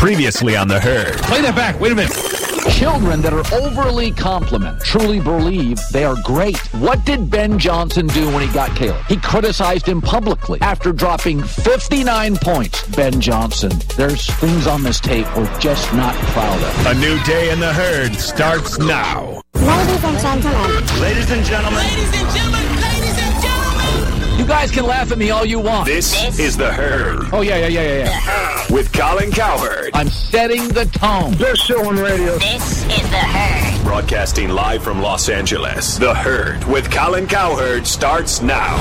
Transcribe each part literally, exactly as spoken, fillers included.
Previously on The Herd. Play that back. Wait a minute. Children that are overly compliment truly believe they are great. What did Ben Johnson do when he got Caleb? He criticized him publicly after dropping fifty-nine points. Ben Johnson, there's things on this tape we're just not proud of. A new day in The Herd starts now. Ladies and gentlemen. Ladies and gentlemen. Ladies and gentlemen. Ladies and gentlemen. You guys can laugh at me all you want. This, this is The Herd. Oh, yeah, yeah, yeah, yeah, yeah. With Colin Cowherd. I'm setting the tone. Best show on radio. This is The Herd. Broadcasting live from Los Angeles. The Herd with Colin Cowherd starts now.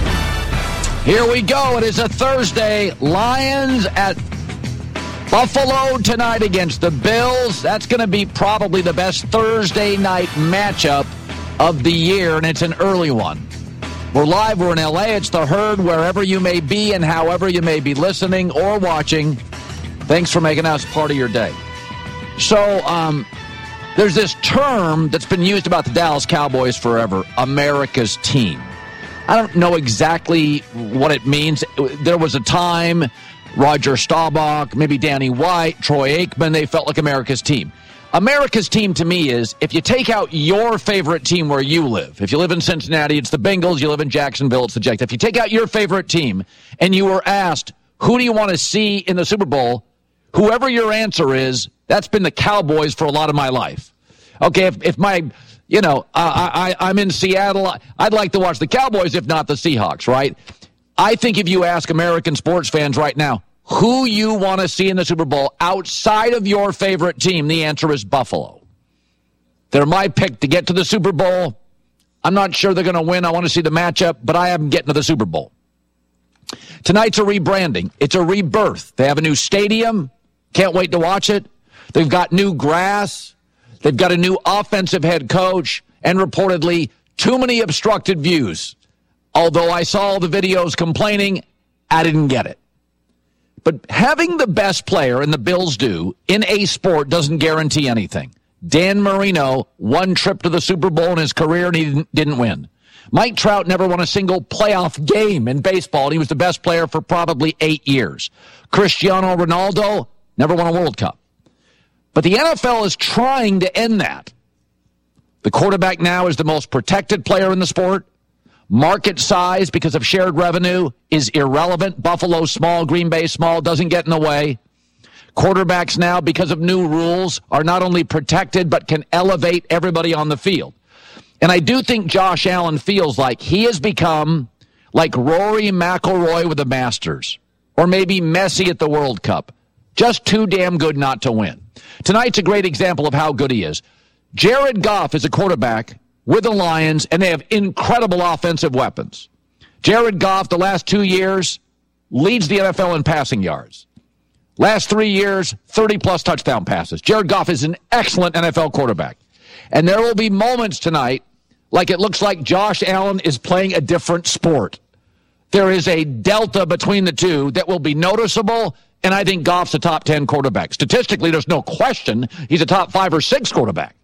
Here we go. It is a Thursday. Lions at Buffalo tonight against the Bills. That's going to be probably the best Thursday night matchup of the year, and it's an early one. We're live. We're in L A. It's The Herd, wherever you may be and however you may be listening or watching. Thanks for making us part of your day. So, um, there's this term that's been used about the Dallas Cowboys forever, America's team. I don't know exactly what it means. There was a time, Roger Staubach, maybe Danny White, Troy Aikman, they felt like America's team. America's team to me is, if you take out your favorite team where you live, if you live in Cincinnati, it's the Bengals, you live in Jacksonville, it's the Jets. If you take out your favorite team and you were asked, who do you want to see in the Super Bowl, whoever your answer is, that's been the Cowboys for a lot of my life. Okay, if, if my, you know, I, I, I'm in Seattle, I'd like to watch the Cowboys, if not the Seahawks, right? I think if you ask American sports fans right now, who you want to see in the Super Bowl outside of your favorite team, the answer is Buffalo. They're my pick to get to the Super Bowl. I'm not sure they're going to win. I want to see the matchup, but I am getting to the Super Bowl. Tonight's a rebranding. It's a rebirth. They have a new stadium. Can't wait to watch it. They've got new grass. They've got a new offensive head coach, and reportedly too many obstructed views. Although I saw all the videos complaining, I didn't get it. But having the best player, and the Bills do, in a sport doesn't guarantee anything. Dan Marino, one trip to the Super Bowl in his career, and he didn't, didn't win. Mike Trout never won a single playoff game in baseball, and he was the best player for probably eight years. Cristiano Ronaldo never won a World Cup. But the N F L is trying to end that. The quarterback now is the most protected player in the sport. Market size, because of shared revenue, is irrelevant. Buffalo small, Green Bay small, doesn't get in the way. Quarterbacks now, because of new rules, are not only protected, but can elevate everybody on the field. And I do think Josh Allen feels like he has become like Rory McIlroy with the Masters, or maybe Messi at the World Cup. Just too damn good not to win. Tonight's a great example of how good he is. Jared Goff is a quarterback with the Lions, and they have incredible offensive weapons. Jared Goff, the last two years, leads the N F L in passing yards. Last three years, thirty-plus touchdown passes. Jared Goff is an excellent N F L quarterback. And there will be moments tonight like it looks like Josh Allen is playing a different sport. There is a delta between the two that will be noticeable, and I think Goff's a top ten quarterback. Statistically, there's no question he's a top five or six quarterback.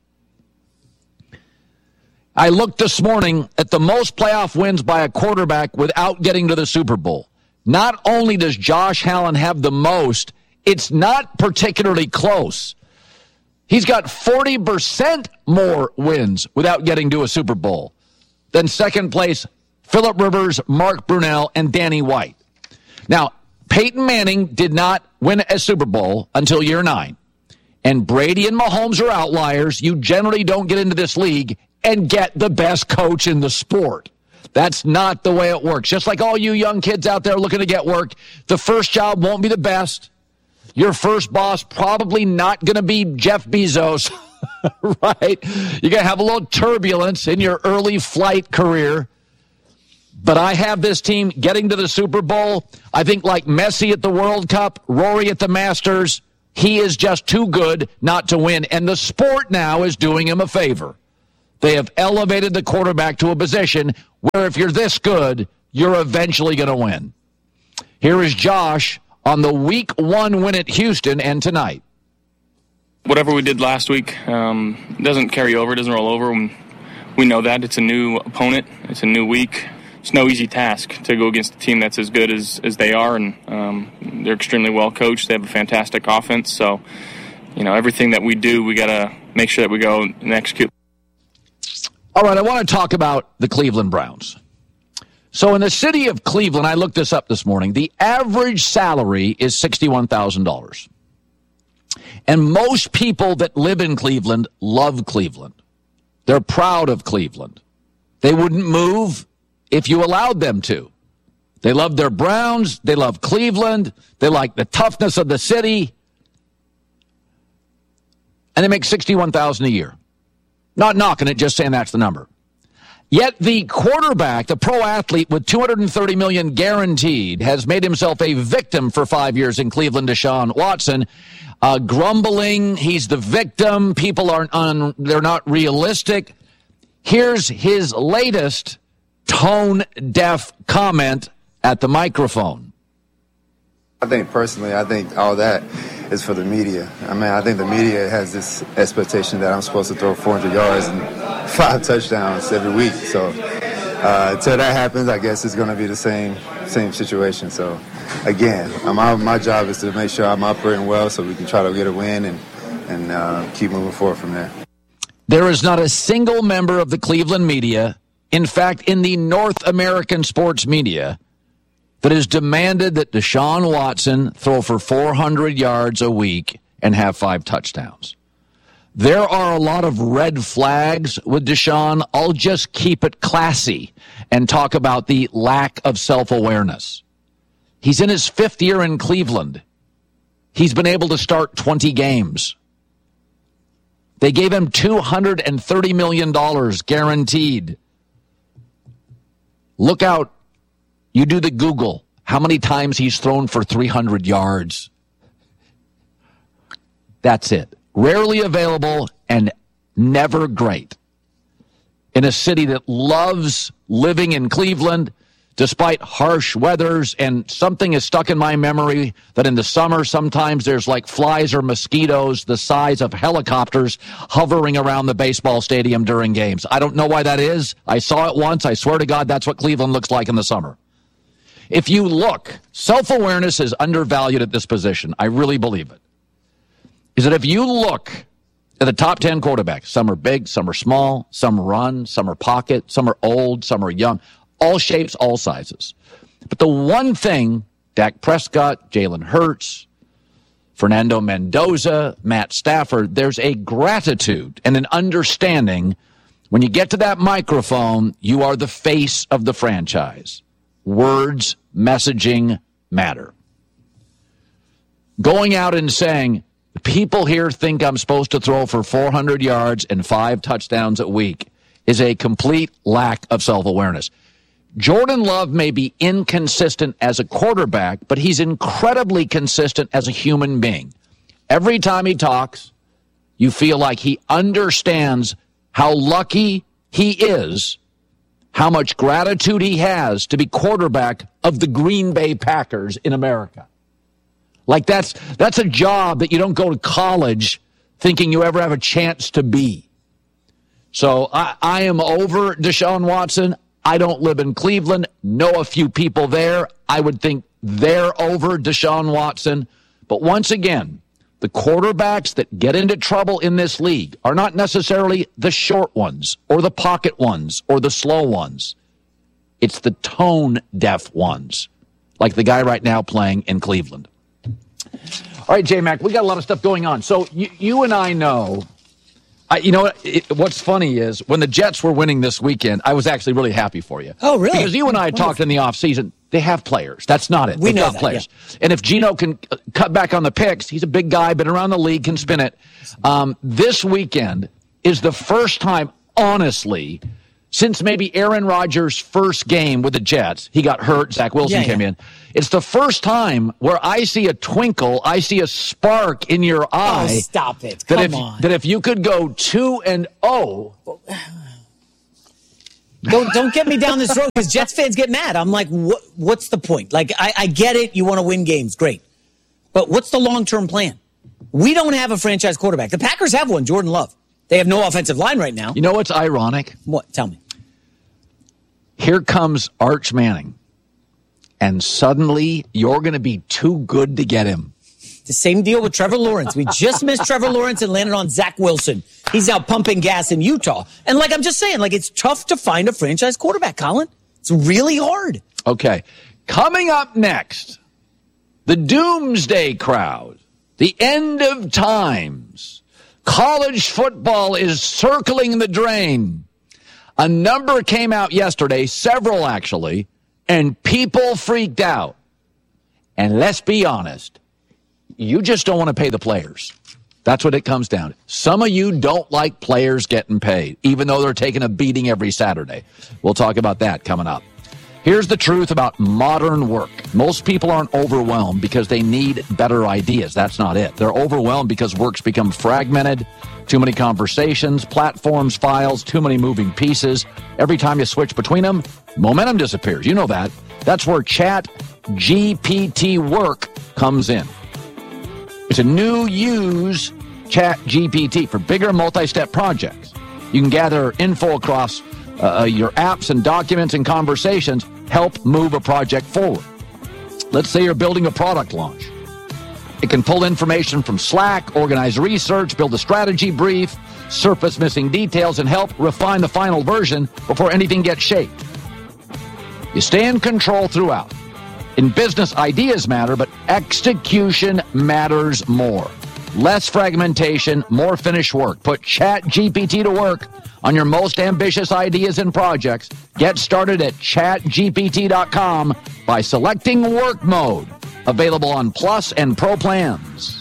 I looked this morning at the most playoff wins by a quarterback without getting to the Super Bowl. Not only does Josh Allen have the most, it's not particularly close. He's got forty percent more wins without getting to a Super Bowl than second place Phillip Rivers, Mark Brunell, and Danny White. Now, Peyton Manning did not win a Super Bowl until year nine. And Brady and Mahomes are outliers. You generally don't get into this league and get the best coach in the sport. That's not the way it works. Just like all you young kids out there looking to get work, the first job won't be the best. Your first boss probably not going to be Jeff Bezos, right? You're going to have a little turbulence in your early flight career. But I have this team getting to the Super Bowl. I think like Messi at the World Cup, Rory at the Masters, he is just too good not to win. And the sport now is doing him a favor. They have elevated the quarterback to a position where if you're this good, you're eventually going to win. Here is Josh on the week one win at Houston and tonight. Whatever we did last week um, doesn't carry over, doesn't roll over. We know that. It's a new opponent. It's a new week. it's no easy task to go against a team that's as good as, as they are, and um, they're extremely well coached. They have a fantastic offense. So, you know, everything that we do, we got to make sure that we go and execute. All right, I want to talk about the Cleveland Browns. So in the city of Cleveland, I looked this up this morning, the average salary is sixty-one thousand dollars. And most people that live in Cleveland love Cleveland. They're proud of Cleveland. They wouldn't move if you allowed them to. They love their Browns. They love Cleveland. They like the toughness of the city. And they make sixty-one thousand dollars a year. Not knocking it, just saying that's the number. Yet the quarterback, the pro athlete with two hundred thirty million dollars guaranteed, has made himself a victim for five years in Cleveland, Deshaun Watson. Uh, grumbling, he's the victim. People aren't un, they're not realistic. Here's his latest tone-deaf comment at the microphone. I think personally, I think all that is for the media. I mean, I think the media has this expectation that I'm supposed to throw four hundred yards and five touchdowns every week. So uh, until that happens, I guess it's going to be the same same situation. So again, my, my job is to make sure I'm operating well so we can try to get a win and, and uh, keep moving forward from there. There is not a single member of the Cleveland media, in fact, in the North American sports media, that has demanded that Deshaun Watson throw for four hundred yards a week and have five touchdowns. There are a lot of red flags with Deshaun. I'll just keep it classy and talk about the lack of self-awareness. He's in his fifth year in Cleveland. He's been able to start twenty games. They gave him two hundred thirty million dollars guaranteed. Look out. You do the Google. How many times he's thrown for three hundred yards? That's it. Rarely available and never great. In a city that loves living in Cleveland, despite harsh weathers, and something is stuck in my memory that in the summer sometimes there's like flies or mosquitoes the size of helicopters hovering around the baseball stadium during games. I don't know why that is. I saw it once. I swear to God, that's what Cleveland looks like in the summer. If you look, self-awareness is undervalued at this position. I really believe it. Is that if you look at the top ten quarterbacks, some are big, some are small, some run, some are pocket, some are old, some are young, all shapes, all sizes. But the one thing, Dak Prescott, Jalen Hurts, Fernando Mendoza, Matt Stafford, there's a gratitude and an understanding. When you get to that microphone, you are the face of the franchise. Words, messaging matter. Going out and saying, people here think I'm supposed to throw for four hundred yards and five touchdowns a week is a complete lack of self-awareness. Jordan Love may be inconsistent as a quarterback, but he's incredibly consistent as a human being. Every time he talks, you feel like he understands how lucky he is, how much gratitude he has to be quarterback of the Green Bay Packers in America. Like that's that's a job that you don't go to college thinking you ever have a chance to be. So I, I am over Deshaun Watson. I don't live in Cleveland, know a few people there. I would think they're over Deshaun Watson. But once again, the quarterbacks that get into trouble in this league are not necessarily the short ones or the pocket ones or the slow ones. It's the tone-deaf ones, like the guy right now playing in Cleveland. All right, J-Mac, we got a lot of stuff going on. So you, you and I know, I, you know, it, what's funny is when the Jets were winning this weekend, I was actually really happy for you. Oh, really? Because you and I had talked in the offseason. They have players. That's not it. We They've know got that, players. yeah. And if Geno can uh, cut back on the picks, he's a big guy, been around the league, can spin it. Um, this weekend is the first time, honestly, since maybe Aaron Rodgers' first game with the Jets, he got hurt, Zach Wilson yeah, came yeah. in. It's the first time where I see a twinkle, I see a spark in your eye. Oh, stop it. That Come if, on. That if you could go two and oh. Don't don't get me down this road because Jets fans get mad. I'm like, what? What's the point? Like, I, I get it. You want to win games. Great. But what's the long-term plan? We don't have a franchise quarterback. The Packers have one, Jordan Love. They have no offensive line right now. You know what's ironic? What? Tell me. Here comes Arch Manning. And suddenly, you're going to be too good to get him. The same deal with Trevor Lawrence. We just missed Trevor Lawrence and landed on Zach Wilson. He's out pumping gas in Utah. And like I'm just saying, like it's tough to find a franchise quarterback, Colin. It's really hard. Okay. Coming up next, the doomsday crowd, the end of times. College football is circling the drain. A number came out yesterday, several actually, and people freaked out. And let's be honest, you just don't want to pay the players. That's what it comes down to. Some of you don't like players getting paid, even though they're taking a beating every Saturday. We'll talk about that coming up. Here's the truth about modern work. Most people aren't overwhelmed because they need better ideas. That's not it. They're overwhelmed because work's become fragmented, too many conversations, platforms, files, too many moving pieces. Every time you switch between them, momentum disappears. You know that. That's where Chat G P T Work comes in. It's a new use Chat G P T for bigger multi-step projects. You can gather info across uh, your apps and documents and conversations, help move a project forward. Let's say you're building a product launch. It can pull information from Slack, organize research, build a strategy brief, surface missing details, and help refine the final version before anything gets shaped. You stay in control throughout. In business, ideas matter, but execution matters more. Less fragmentation, more finished work. Put Chat G P T to work on your most ambitious ideas and projects. Get started at chat G P T dot com by selecting Work Mode. Available on Plus and Pro plans.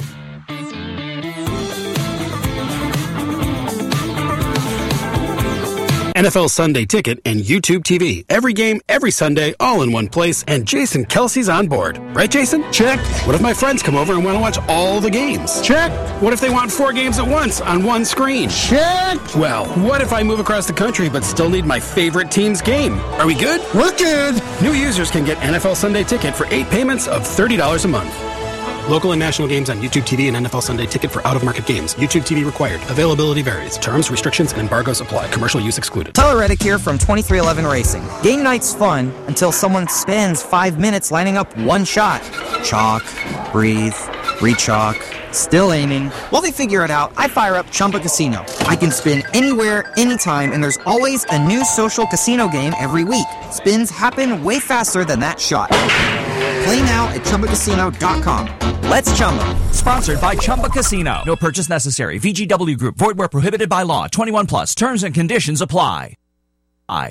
N F L Sunday Ticket and YouTube T V. Every game, every Sunday, all in one place, and Jason Kelsey's on board. Right, Jason? Check. What if my friends come over and want to watch all the games? Check. What if they want four games at once on one screen? Check. Well, what if I move across the country but still need my favorite team's game? Are we good? We're good. New users can get N F L Sunday Ticket for eight payments of thirty dollars a month. Local and national games on YouTube T V and N F L Sunday Ticket for out-of-market games. YouTube T V required. Availability varies. Terms, restrictions, and embargoes apply. Commercial use excluded. Tyler Reddick here from twenty-three eleven Racing. Game night's fun until someone spends five minutes lining up one shot. Chalk, breathe, re-chalk, still aiming. While they figure it out, I fire up Chumba Casino. I can spin anywhere, anytime, and there's always a new social casino game every week. Spins happen way faster than that shot. Play now at Chumba Casino dot com. Let's Chumba. Sponsored by Chumba Casino. No purchase necessary. V G W Group. Void where prohibited by law. twenty-one plus. Terms and conditions apply. I.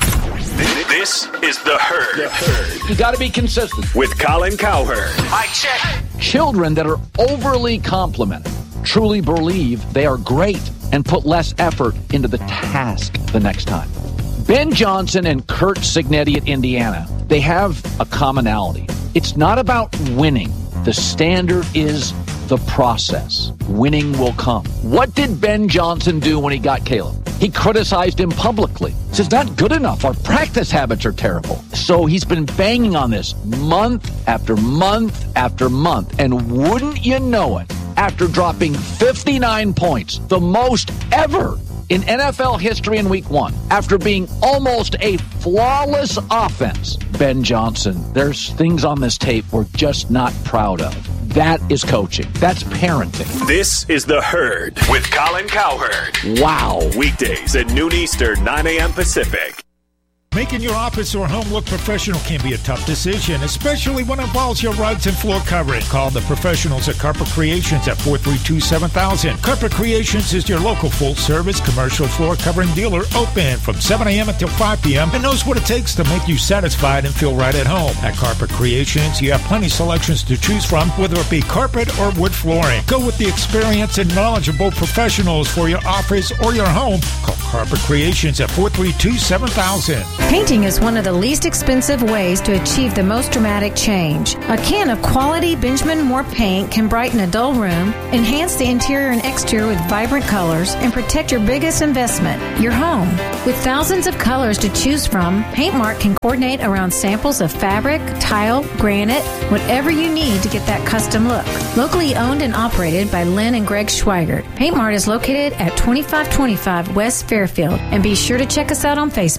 This is The Herd. The Herd. You got to be consistent. With Colin Cowherd. I check. Children that are overly complimented truly believe they are great and put less effort into the task the next time. Ben Johnson and Kurt Signetti at Indiana, they have a commonality. It's not about winning. The standard is the process. Winning will come. What did Ben Johnson do when he got Caleb? He criticized him publicly. He says, not good enough. Our practice habits are terrible. So he's been banging on this month after month after month. And wouldn't you know it, after dropping fifty-nine points, the most ever in N F L history in week one, after being almost a flawless offense, Ben Johnson, there's things on this tape we're just not proud of. That is coaching. That's parenting. This is The Herd with Colin Cowherd. Wow. Weekdays at noon Eastern, nine a.m. Pacific. Making your office or home look professional can be a tough decision, especially when it involves your rugs and floor covering. Call the professionals at Carpet Creations at four three two, seven thousand. Carpet Creations is your local full-service commercial floor covering dealer, open from seven a.m. until five p.m. and knows what it takes to make you satisfied and feel right at home. At Carpet Creations, you have plenty of selections to choose from, whether it be carpet or wood flooring. Go with the experienced and knowledgeable professionals for your office or your home. Call Carpet Creations at four three two, seven thousand. Painting is one of the least expensive ways to achieve the most dramatic change. A can of quality Benjamin Moore paint can brighten a dull room, enhance the interior and exterior with vibrant colors, and protect your biggest investment, your home. With thousands of colors to choose from, Paint Mart can coordinate around samples of fabric, tile, granite, whatever you need to get that custom look. Locally owned and operated by Lynn and Greg Schweigert, Paint Mart is located at twenty-five twenty-five West Fairfield, and be sure to check us out on Facebook.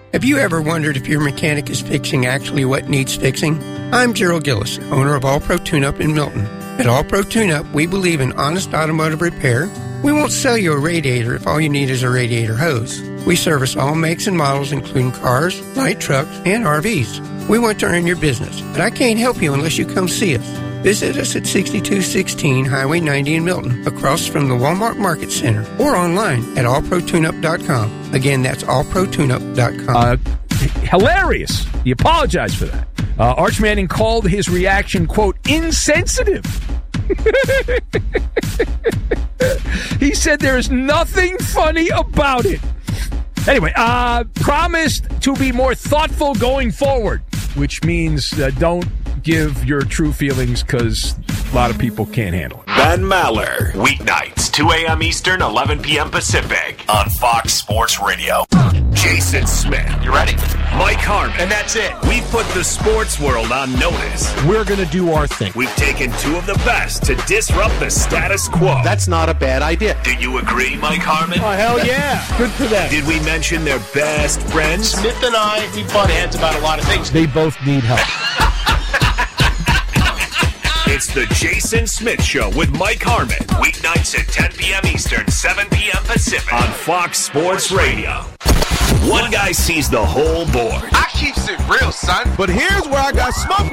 Have you ever wondered if your mechanic is fixing actually what needs fixing? I'm Gerald Gillis, owner of All Pro Tune-Up in Milton. At All Pro Tune-Up, we believe in honest automotive repair. We won't sell you a radiator if all you need is a radiator hose. We service all makes and models, including cars, light trucks, and R Vs. We want to earn your business, but I can't help you unless you come see us. Visit us at sixty-two sixteen Highway ninety in Milton, across from the Walmart Market Center, or online at all pro tune up dot com. Again, that's all pro tune up dot com. Uh, hilarious. He apologized for that. Uh, Arch Manning called his reaction, quote, insensitive. He said there's nothing funny about it. Anyway, uh, promised to be more thoughtful going forward, which means uh, don't give your true feelings because a lot of people can't handle it. Ben Maller, weeknights, two a.m. Eastern, eleven p.m. Pacific, on Fox Sports Radio. Jason Smith. You ready? Mike Harmon. And that's it. We put the sports world on notice. We're going to do our thing. We've taken two of the best to disrupt the status quo. That's not a bad idea. Do you agree, Mike Harmon? Oh, hell yeah. Good for them. Did we mention their best friends? Smith and I, we butt heads about a lot of things. They both need help. It's the Jason Smith Show with Mike Harmon. Weeknights at ten p.m. Eastern, seven p.m. Pacific on Fox Sports Radio. One guy sees the whole board. I keeps it real, son. But here's where I got smoked.